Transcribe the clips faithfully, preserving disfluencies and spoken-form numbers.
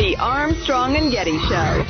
The Armstrong and Getty Show.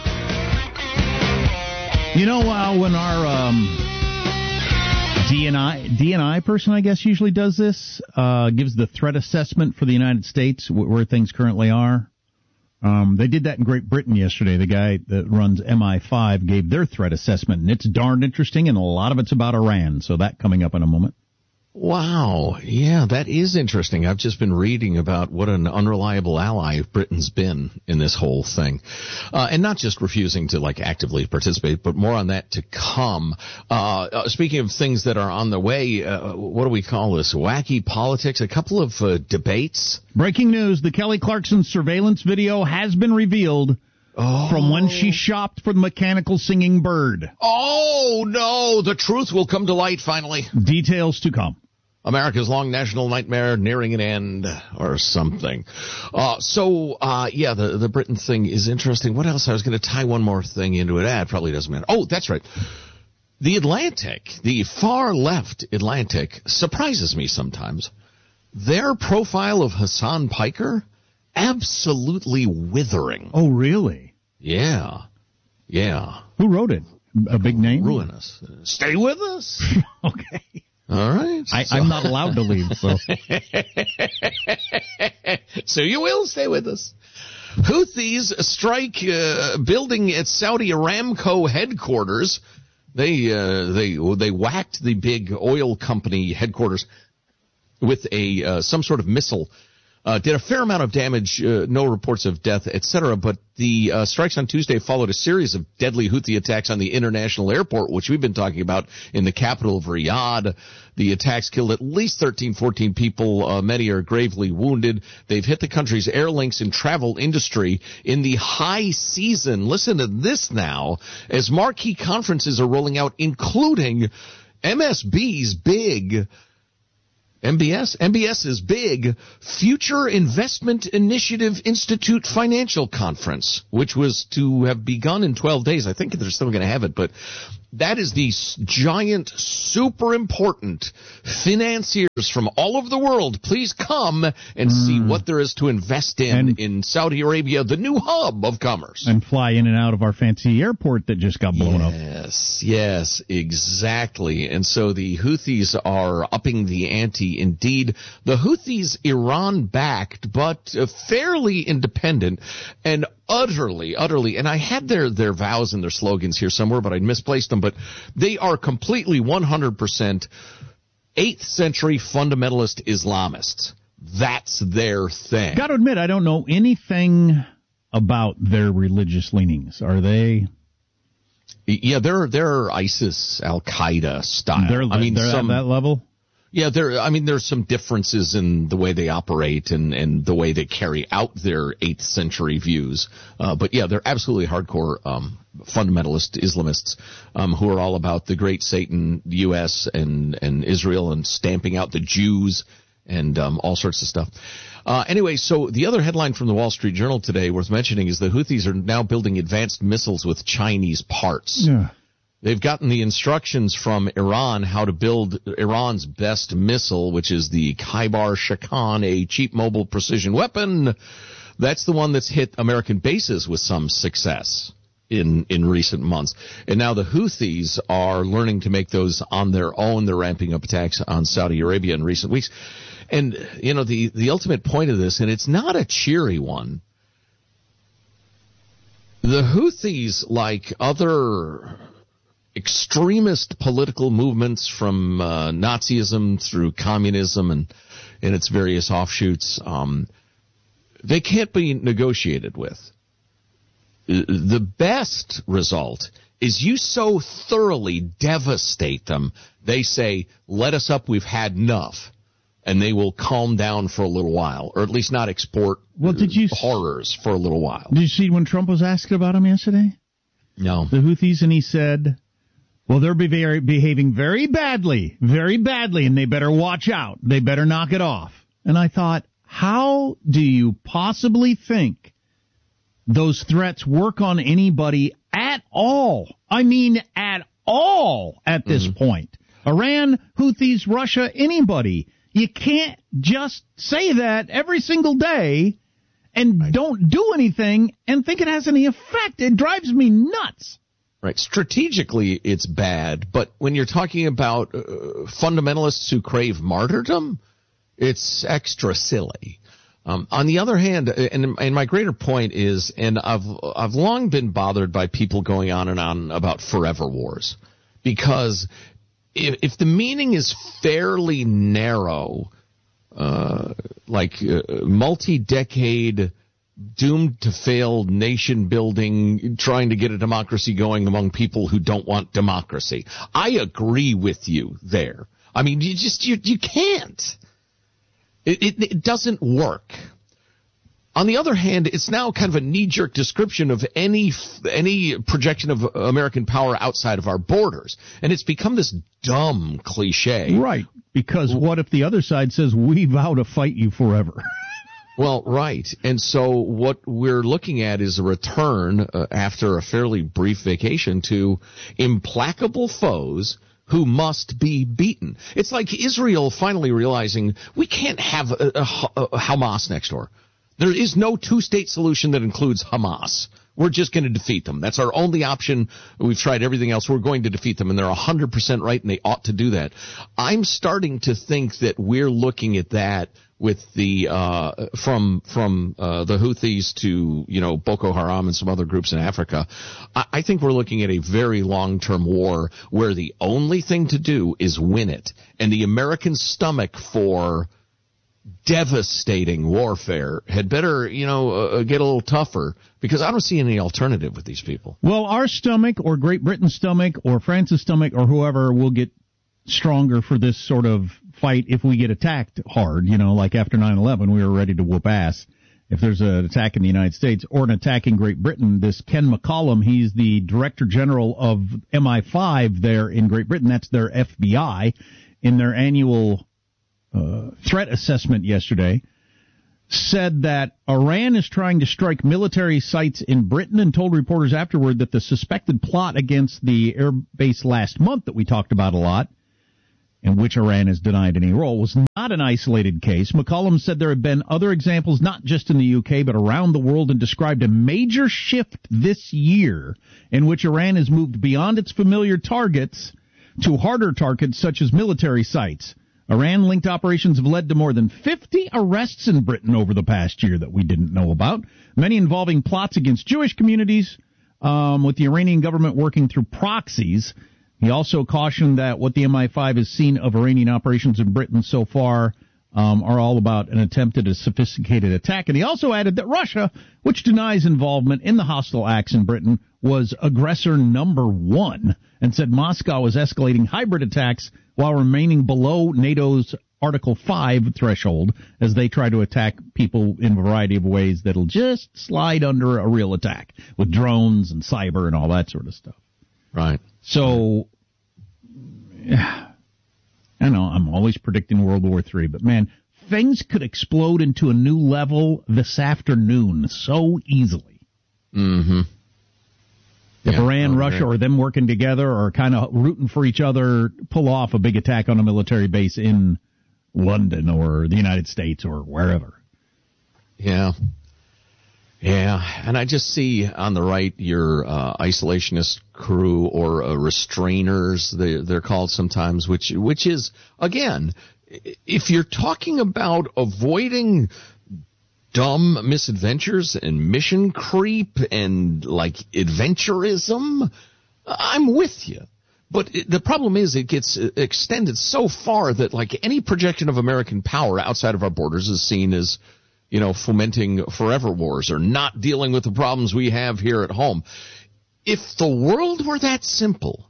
You know, uh, when our um, D and I D and I person, I guess, usually does this, uh, gives the threat assessment for the United States, wh- where things currently are. Um, they did that in Great Britain yesterday. The guy that runs M I five gave their threat assessment, and it's darned interesting, and a lot of it's about Iran. So that coming up in a moment. Wow. Yeah, that is interesting. I've just been reading about what an unreliable ally Britain's been in this whole thing. Uh, and not just refusing to, like, actively participate, but more on that to come. Uh, uh speaking of things that are on the way, uh, what do we call this? Wacky politics? A couple of uh, debates. Breaking news, the Kelly Clarkson surveillance video has been revealed. Oh. From when she shopped for the mechanical singing bird. Oh, no, the truth will come to light finally. Details to come. America's long national nightmare nearing an end, or something. Uh, so, uh, yeah, the, the Britain thing is interesting. What else? I was going to tie one more thing into it. Ah, it probably doesn't matter. Oh, that's right. The Atlantic, the far left Atlantic, surprises me sometimes. Their profile of Hassan Piker, absolutely withering. Oh, really? Yeah. Yeah. Who wrote it? A big name? Ruinous. Stay with us. Okay. All right. I, so. I'm not allowed to leave, so. So you will stay with us. Houthis strike uh, building at Saudi Aramco headquarters. They uh, they they whacked the big oil company headquarters with a uh, some sort of missile. Uh, did a fair amount of damage, uh, no reports of death, et cetera. But the uh, strikes on Tuesday followed a series of deadly Houthi attacks on the international airport, which we've been talking about in the capital of Riyadh. The attacks killed at least thirteen, fourteen people. Uh, many are gravely wounded. They've hit the country's air links and travel industry in the high season. Listen to this now, as marquee conferences are rolling out, including M S B's big M B S? M B S's big Future Investment Initiative Institute Financial Conference, which was to have begun in twelve days. I think they're still going to have it, but that is the giant, super important financiers from all over the world. Please come and mm. see what there is to invest in and, in Saudi Arabia, the new hub of commerce. And fly in and out of our fancy airport that just got blown yes, up. Yes, yes, exactly. And so the Houthis are upping the ante indeed. The Houthis, Iran-backed, but uh, fairly independent and utterly, utterly, and I had their, their vows and their slogans here somewhere, but I misplaced them, but they are completely one hundred percent eighth century fundamentalist Islamists. That's their thing. Got to admit, I don't know anything about their religious leanings. Are they? Yeah, they're, they're ISIS, Al-Qaeda style. They're, I mean, they're some, at that level? Yeah, there. I mean, there's some differences in the way they operate and, and the way they carry out their eighth century views. Uh, but yeah, they're absolutely hardcore um, fundamentalist Islamists um, who are all about the great Satan, the U S and and Israel, and stamping out the Jews and um, all sorts of stuff. Uh, anyway, so the other headline from the Wall Street Journal today worth mentioning is the Houthis are now building advanced missiles with Chinese parts. Yeah. They've gotten the instructions from Iran how to build Iran's best missile, which is the Khaibar Shakan, a cheap mobile precision weapon. That's the one that's hit American bases with some success in, in recent months. And now the Houthis are learning to make those on their own. They're ramping up attacks on Saudi Arabia in recent weeks. And, you know, the, the ultimate point of this, and it's not a cheery one, the Houthis, like other extremist political movements from uh, Nazism through communism and, and its various offshoots, um, they can't be negotiated with. The best result is you so thoroughly devastate them, they say, let us up, we've had enough. And they will calm down for a little while, or at least not export well, did you, horrors for a little while. Did you see when Trump was asked about them yesterday? No. The Houthis, and he said, well, they're be- behaving very badly, very badly, and they better watch out. They better knock it off. And I thought, how do you possibly think those threats work on anybody at all? I mean, at all at this mm-hmm. point. Iran, Houthis, Russia, anybody. You can't just say that every single day and right. don't do anything and think it has any effect. It drives me nuts. Right. Strategically, it's bad, but when you're talking about uh, fundamentalists who crave martyrdom, it's extra silly. Um, on the other hand, and, and my greater point is, and I've I've long been bothered by people going on and on about forever wars, because if, if the meaning is fairly narrow, uh, like uh, multi-decade, doomed to fail nation building, trying to get a democracy going among people who don't want democracy, I agree with you there. I mean, you just you you can't. It, it, it doesn't work. On the other hand, it's now kind of a knee-jerk description of any any projection of American power outside of our borders. And it's become this dumb cliche. Right, because what if the other side says, we vow to fight you forever? Well, right. And so what we're looking at is a return uh, after a fairly brief vacation to implacable foes who must be beaten. It's like Israel finally realizing we can't have a, a, a Hamas next door. There is no two-state solution that includes Hamas. We're just going to defeat them. That's our only option. We've tried everything else. We're going to defeat them, and they're one hundred percent right, and they ought to do that. I'm starting to think that we're looking at that with the uh from from uh the Houthis to, you know, Boko Haram and some other groups in Africa. I, I think we're looking at a very long-term war where the only thing to do is win it. And the American stomach for devastating warfare had better, you know, uh, get a little tougher, because I don't see any alternative with these people. Well, our stomach or Great Britain's stomach or France's stomach or whoever will get stronger for this sort of fight if we get attacked hard, you know, like after nine eleven, we were ready to whoop ass. If there's an attack in the United States or an attack in Great Britain, this Ken McCollum, he's the Director General of M I five there in Great Britain. That's their F B I. In their annual uh, threat assessment yesterday, said that Iran is trying to strike military sites in Britain, and told reporters afterward that the suspected plot against the air base last month that we talked about a lot, in which Iran has denied any role, was not an isolated case. McCollum said there have been other examples, not just in the U K, but around the world, and described a major shift this year in which Iran has moved beyond its familiar targets to harder targets such as military sites. Iran-linked operations have led to more than fifty arrests in Britain over the past year that we didn't know about, many involving plots against Jewish communities, um, with the Iranian government working through proxies. He also cautioned that what the M I five has seen of Iranian operations in Britain so far um, are all about an attempt at a sophisticated attack. And he also added that Russia, which denies involvement in the hostile acts in Britain, was aggressor number one, and said Moscow is escalating hybrid attacks while remaining below NATO's Article five threshold as they try to attack people in a variety of ways that'll just slide under a real attack with drones and cyber and all that sort of stuff. Right. So, yeah, I know I'm always predicting World War Three, but man, things could explode into a new level this afternoon so easily. Mm-hmm. If yeah, Iran, okay. Russia, or them working together or kind of rooting for each other, pull off a big attack on a military base in London or the United States or wherever. Yeah. Yeah, and I just see on the right your uh, isolationist crew, or uh, restrainers, they, they're called sometimes, which which is, again, if you're talking about avoiding dumb misadventures and mission creep and, like, adventurism, I'm with you. But it, the problem is it gets extended so far that, like, any projection of American power outside of our borders is seen as, you know, fomenting forever wars or not dealing with the problems we have here at home. If the world were that simple,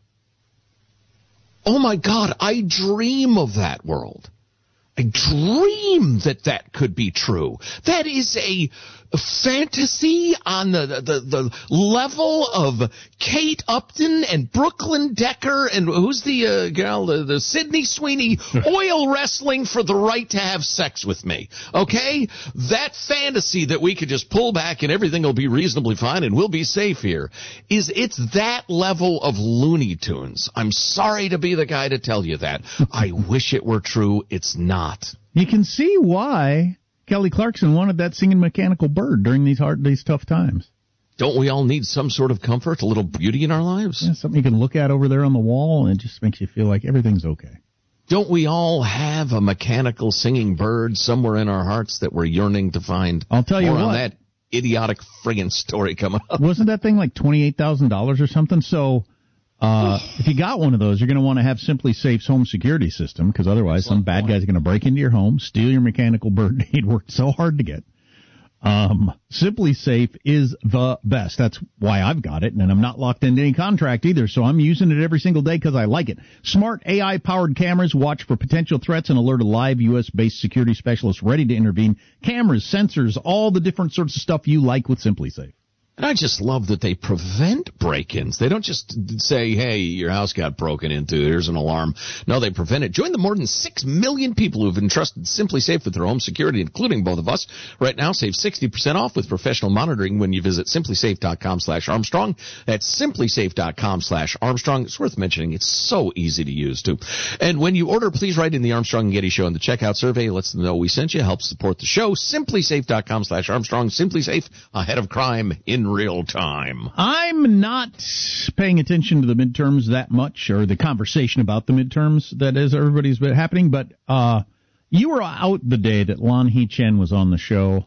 oh my God, I dream of that world. I dream that that could be true. That is a fantasy on the, the, the level of Kate Upton and Brooklyn Decker and who's the uh, gal, the, the Sydney Sweeney, oil wrestling for the right to have sex with me. Okay? That fantasy that we could just pull back and everything will be reasonably fine and we'll be safe here is, it's that level of Looney Tunes. I'm sorry to be the guy to tell you that. I wish it were true. It's not. You can see why Kelly Clarkson wanted that singing mechanical bird during these hard, these tough times. Don't we all need some sort of comfort, a little beauty in our lives? Yeah, something you can look at over there on the wall, and it just makes you feel like everything's okay. Don't we all have a mechanical singing bird somewhere in our hearts that we're yearning to find? I'll tell you More what. on that idiotic friggin' story coming up. Wasn't that thing like twenty-eight thousand dollars or something? So uh, if you got one of those, you're going to want to have Simply Safe's home security system, because otherwise some bad guy's going to break into your home, steal your mechanical bird he'd worked so hard to get. Um, Simply Safe is the best. That's why I've got it, and I'm not locked into any contract either, so I'm using it every single day because I like it. Smart A I-powered cameras watch for potential threats and alert a live U S-based security specialist ready to intervene. Cameras, sensors, all the different sorts of stuff you like with Simply Safe. And I just love that they prevent break-ins. They don't just say, hey, your house got broken into, here's an alarm. No, they prevent it. Join the more than six million people who have entrusted Simply Safe with their home security, including both of us. Right now, save sixty percent off with professional monitoring when you visit simplysafe.com slash Armstrong. That's simplysafe.com slash Armstrong. It's worth mentioning. It's so easy to use, too. And when you order, please write in the Armstrong and Getty Show in the checkout survey. It lets them know we sent you. Helps support the show. Simplysafe.com slash Armstrong. Simply Safe, ahead of crime in real time. I'm not paying attention to the midterms that much, or the conversation about the midterms that is everybody's been happening, but uh you were out the day that Lan He-Chen was on the show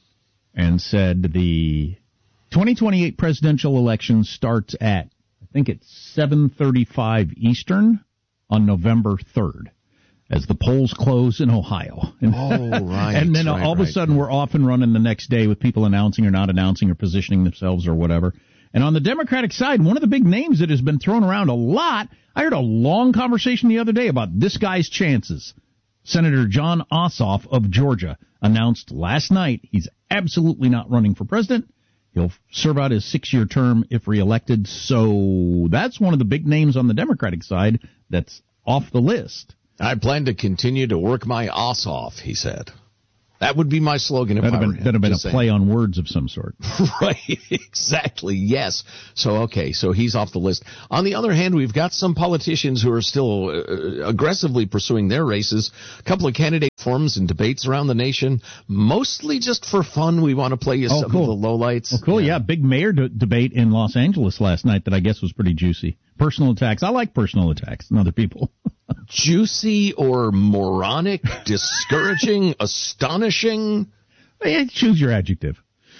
and said the twenty twenty-eight presidential election starts at, I think it's seven thirty-five Eastern on November third. As the polls close in Ohio. And, oh, right. and then right, all right. of a sudden we're off and running the next day with people announcing or not announcing or positioning themselves or whatever. And on the Democratic side, one of the big names that has been thrown around a lot, I heard a long conversation the other day about this guy's chances. Senator John Ossoff of Georgia announced last night he's absolutely not running for president. He'll serve out his six-year term if reelected. So that's one of the big names on the Democratic side that's off the list. I plan to continue to work my ass off, he said. That would be my slogan if that'd I have were been, him. That'd have been a Just play saying. on words of some sort. Right, exactly, yes. So, okay, so he's off the list. On the other hand, we've got some politicians who are still uh, aggressively pursuing their races. A couple of candidate forums and debates around the nation, mostly just for fun. We want to play you oh, some cool. of the lowlights. Oh, cool, yeah. yeah. Big mayor de- debate in Los Angeles last night that I guess was pretty juicy. Personal attacks. I like personal attacks on other people. Juicy or moronic, discouraging, astonishing? Yeah, choose your adjective.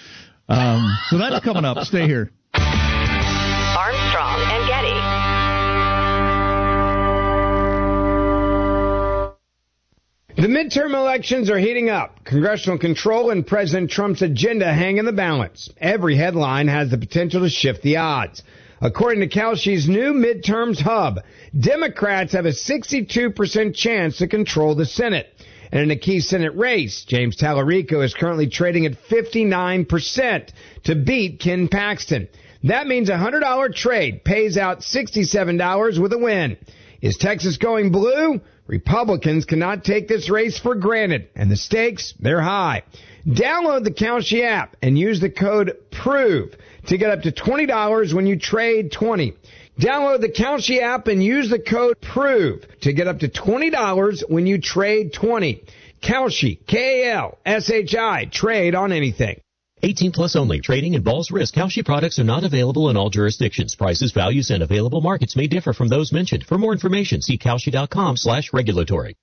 Um, so that's coming up. Stay here. Armstrong and Getty. The midterm elections are heating up. Congressional control and President Trump's agenda hang in the balance. Every headline has the potential to shift the odds. According to Kalshi's new midterms hub, Democrats have a sixty-two percent chance to control the Senate. And in a key Senate race, James Tallarico is currently trading at fifty-nine percent to beat Ken Paxton. That means a one hundred dollars trade pays out sixty-seven dollars with a win. Is Texas going blue? Republicans cannot take this race for granted, and the stakes, they're high. Download the Kalshi app and use the code PROVE to get up to twenty dollars when you trade twenty. Download the Kalshi app and use the code PROVE to get up to twenty dollars when you trade twenty. Kalshi, K A L S H I, trade on anything. eighteen plus only. Trading involves risk. Kalshi products are not available in all jurisdictions. Prices, values, and available markets may differ from those mentioned. For more information, see Kalshi.com slash regulatory.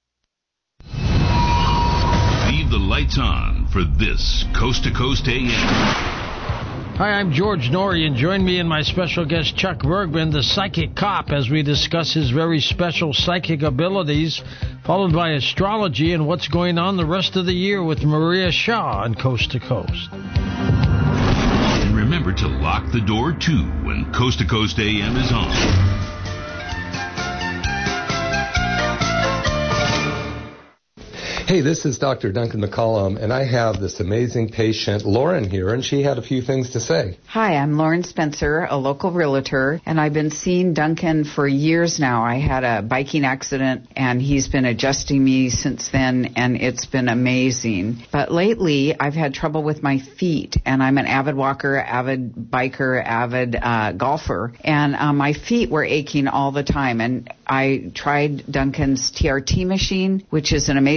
Leave the lights on for this Coast to Coast A M. Hi, I'm George Norrie, and join me and my special guest Chuck Bergman, the psychic cop, as we discuss his very special psychic abilities, followed by astrology and what's going on the rest of the year with Maria Shaw on Coast to Coast. And remember to lock the door, too, when Coast to Coast A M is on. Hey, this is Doctor Duncan McCollum, and I have this amazing patient, Lauren, here, and she had a few things to say. Hi, I'm Lauren Spencer, a local realtor, and I've been seeing Duncan for years now. I had a biking accident, and he's been adjusting me since then, and it's been amazing. But lately, I've had trouble with my feet, and I'm an avid walker, avid biker, avid uh, golfer, and uh, my feet were aching all the time, and I tried Duncan's T R T machine, which is an amazing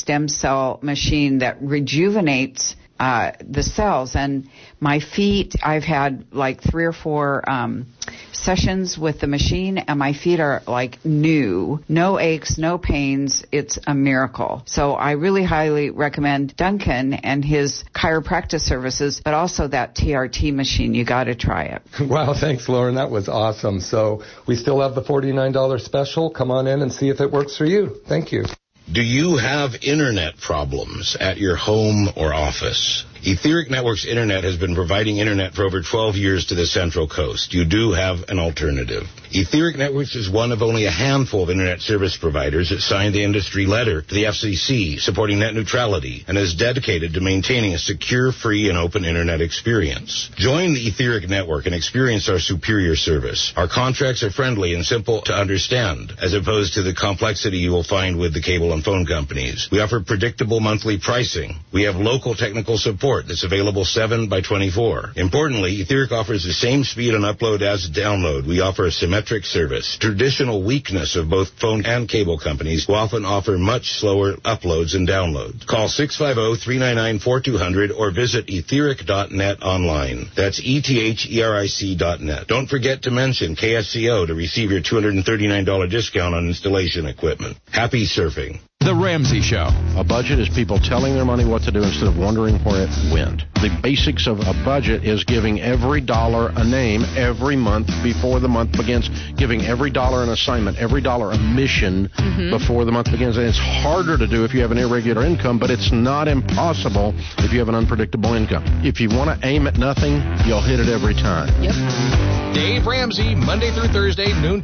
stem cell machine that rejuvenates uh, the cells. And my feet, I've had like three or four um, sessions with the machine, and my feet are like new. No aches, no pains. It's a miracle. So I really highly recommend Duncan and his chiropractic services, but also that T R T machine. You got to try it. Wow, thanks, Lauren. That was awesome. So we still have the forty-nine dollars special. Come on in and see if it works for you. Thank you. Do you have internet problems at your home or office? Etheric Networks Internet has been providing internet for over twelve years to the Central Coast. You do have an alternative. Etheric Networks is one of only a handful of internet service providers that signed the industry letter to the F C C supporting net neutrality and is dedicated to maintaining a secure, free, and open internet experience. Join the Etheric Network and experience our superior service. Our contracts are friendly and simple to understand, as opposed to the complexity you will find with the cable and phone companies. We offer predictable monthly pricing. We have local technical support that's available seven by twenty-four. Importantly, Etheric offers the same speed on upload as download. We offer a symmetric service. Traditional weakness of both phone and cable companies will often offer much slower uploads and downloads. Call six five zero, three nine nine, four two zero zero or visit etheric dot net online. That's E T H E R I C dot net. Don't forget to mention K S C O to receive your two hundred thirty-nine dollars discount on installation equipment. Happy surfing. The Ramsey Show. A budget is people telling their money what to do instead of wondering where it went. The basics of a budget is giving every dollar a name every month before the month begins, giving every dollar an assignment, every dollar a mission mm-hmm. before the month begins. And it's harder to do if you have an irregular income, but it's not impossible if you have an unpredictable income. If you want to aim at nothing, you'll hit it every time. Yep. Dave Ramsey, Monday through Thursday, noon